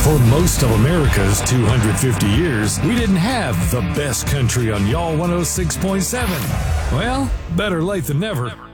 For most of America's 250 years, we didn't have the best country on Y'all 106.7. Well, better late than never.